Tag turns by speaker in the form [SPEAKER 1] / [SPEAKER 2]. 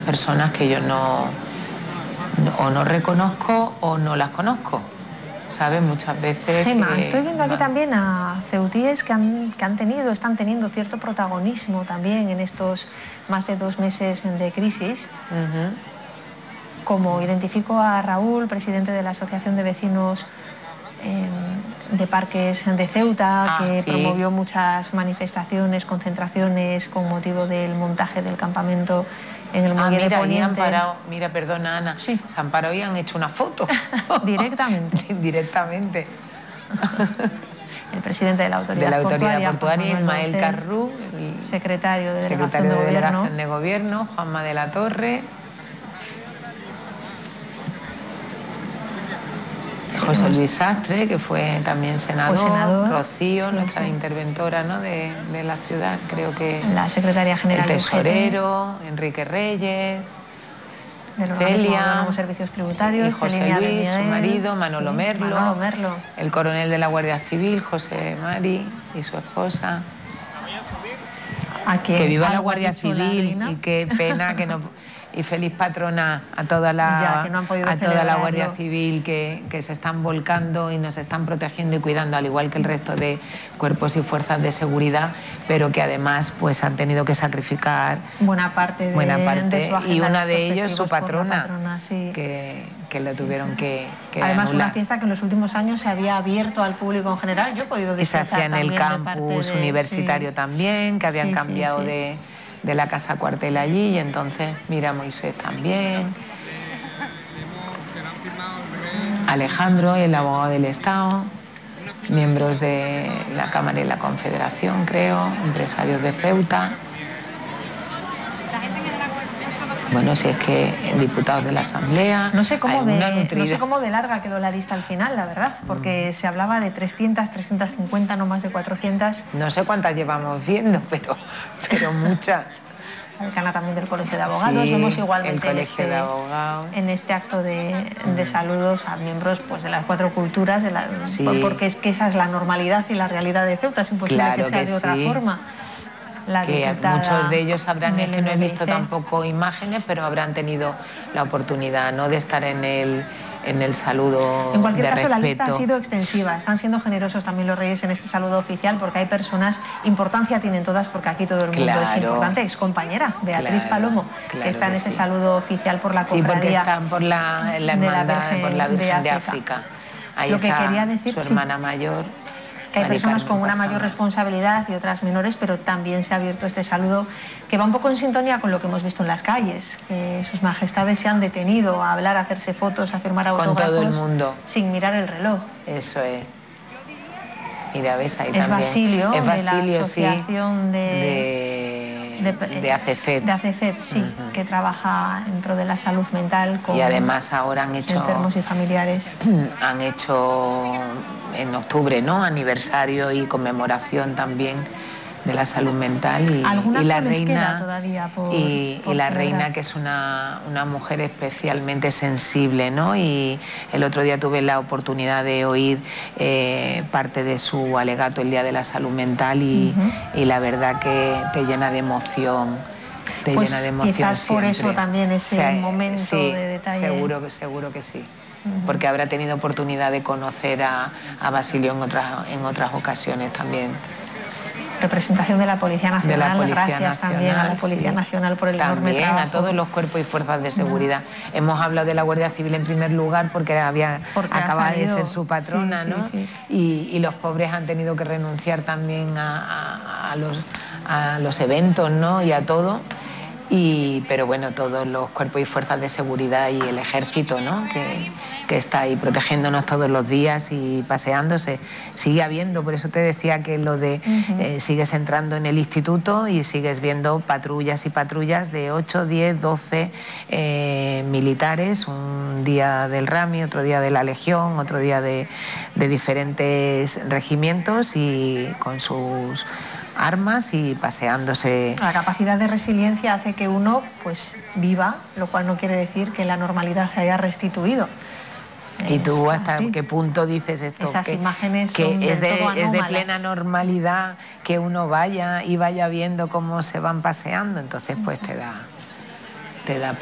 [SPEAKER 1] personas que yo o no reconozco o no las conozco, ¿sabes? Muchas veces...
[SPEAKER 2] Gemma, estoy viendo aquí también a ceutíes que están teniendo cierto protagonismo también en estos más de 2 meses de crisis. Como identifico a Raúl, presidente de la Asociación de Vecinos de Parques de Ceuta, que promovió muchas manifestaciones, concentraciones con motivo del montaje del campamento en el Muelle de Poniente.
[SPEAKER 1] Mira, perdona, Ana, se han parado y han hecho una foto.
[SPEAKER 2] Directamente.
[SPEAKER 1] Directamente.
[SPEAKER 2] El presidente de la Autoridad
[SPEAKER 1] Portuaria, Ismael Carrú,
[SPEAKER 2] el secretario de Delegación
[SPEAKER 1] de Gobierno, Juanma de la Torre, José Luis Sastre, que fue también senador, Rocío, nuestra interventora, ¿no?, de la ciudad, creo que...
[SPEAKER 2] La secretaria general
[SPEAKER 1] el tesorero, Enrique Reyes, Celia,
[SPEAKER 2] Servicios Tributarios,
[SPEAKER 1] y José Luis, su marido, Manolo Merlo, el coronel de la Guardia Civil, José Mari, y su esposa. Que viva la Guardia Civil, y qué pena que no... Y feliz patrona a toda la Guardia Civil que se están volcando y nos están protegiendo y cuidando, al igual que el resto de cuerpos y fuerzas de seguridad, pero que además pues han tenido que sacrificar
[SPEAKER 2] buena parte de su agenda,
[SPEAKER 1] y una de ellos su patrona,
[SPEAKER 2] que
[SPEAKER 1] lo tuvieron que
[SPEAKER 2] además
[SPEAKER 1] anular.
[SPEAKER 2] Una fiesta que en los últimos años se había abierto al público en general. Yo he podido disfrutar.
[SPEAKER 1] Y se hacía en el campus universitario también, que habían cambiado de la casa cuartel allí, y entonces mira, Moisés también, Alejandro, el abogado del Estado, miembros de la Cámara y la Confederación, creo, empresarios de Ceuta. Bueno, si es que diputados de la Asamblea.
[SPEAKER 2] No sé cómo de larga quedó la lista al final, la verdad, porque se hablaba de 300, 350, no más de 400.
[SPEAKER 1] No sé cuántas llevamos viendo, pero muchas.
[SPEAKER 2] La decana también del Colegio de Abogados. Vemos igualmente en este acto de saludos a miembros pues, de las 4 culturas, porque es que esa es la normalidad y la realidad de Ceuta, es imposible que sea de otra forma. Que muchos de ellos sabrán, es que no he visto tampoco imágenes, pero habrán tenido la oportunidad, ¿no?, de estar en el saludo. En cualquier caso, la lista ha sido extensiva. Están siendo generosos también los reyes en este saludo oficial, porque hay personas, importancia tienen todas, porque aquí todo el mundo es importante. Excompañera Beatriz Palomo, que está en ese saludo oficial por la cofradía.
[SPEAKER 1] Sí, porque están por la hermandad, por la Virgen de África. Ahí está su hermana mayor.
[SPEAKER 2] Que hay personas con una mayor responsabilidad y otras menores, pero también se ha abierto este saludo que va un poco en sintonía con lo que hemos visto en las calles, que sus majestades se han detenido a hablar, a hacerse fotos, a firmar autógrafos.
[SPEAKER 1] Con todo el mundo.
[SPEAKER 2] Sin mirar el reloj.
[SPEAKER 1] Eso es. Mira, ves ahí
[SPEAKER 2] es
[SPEAKER 1] también.
[SPEAKER 2] Basilio,
[SPEAKER 1] es Basilio,
[SPEAKER 2] de la asociación
[SPEAKER 1] de ACFED.
[SPEAKER 2] De ACFED, sí, que trabaja en pro de la salud mental con...
[SPEAKER 1] Y además ahora han hecho...
[SPEAKER 2] enfermos y familiares.
[SPEAKER 1] Han hecho en octubre, ¿no?, aniversario y conmemoración también de la salud mental, y la reina
[SPEAKER 2] todavía
[SPEAKER 1] y la reina, que es una mujer especialmente sensible, ¿no? Y el otro día tuve la oportunidad de oír parte de su alegato el Día de la Salud Mental, y la verdad que te llena de emoción.
[SPEAKER 2] Quizás por eso también ese momento de detalle.
[SPEAKER 1] Seguro que sí. Porque habrá tenido oportunidad de conocer a Basilio en otras ocasiones también.
[SPEAKER 2] Representación de la Policía Nacional, gracias también a la Policía Nacional por el enorme trabajo.
[SPEAKER 1] También a todos los cuerpos y fuerzas de seguridad. Hemos hablado de la Guardia Civil en primer lugar porque acaba de ser su patrona, ¿no? Y los pobres han tenido que renunciar también a los eventos, ¿no?, y a todo. Pero bueno, todos los cuerpos y fuerzas de seguridad y el ejército, ¿no?, que está ahí protegiéndonos todos los días y paseándose. Sigue habiendo, por eso te decía que lo de sigues entrando en el instituto y sigues viendo patrullas y patrullas de 8, 10, 12 militares, un día del Rami, otro día de la Legión, otro día de diferentes regimientos, y con sus armas y paseándose.
[SPEAKER 2] La capacidad de resiliencia hace que uno pues viva, lo cual no quiere decir que la normalidad se haya restituido.
[SPEAKER 1] ¿Y tú hasta qué punto dices esto?
[SPEAKER 2] Esas imágenes
[SPEAKER 1] que
[SPEAKER 2] son
[SPEAKER 1] es
[SPEAKER 2] de
[SPEAKER 1] plena normalidad que uno vaya viendo cómo se van paseando, entonces pues te da te da